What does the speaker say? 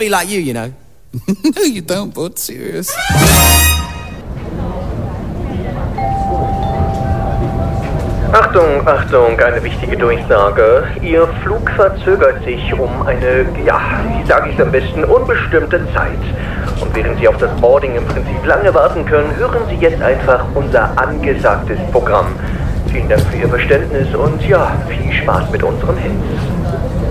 be like you know. No, you don't, bud. Serious. Achtung, Achtung, eine wichtige Durchsage. Ihr Flug verzögert sich um eine, wie sage ich es am besten, unbestimmte Zeit. Und während Sie auf das Boarding im Prinzip lange warten können, hören Sie jetzt einfach unser angesagtes Programm. Vielen Dank für Ihr Verständnis und viel Spaß mit unseren Hits.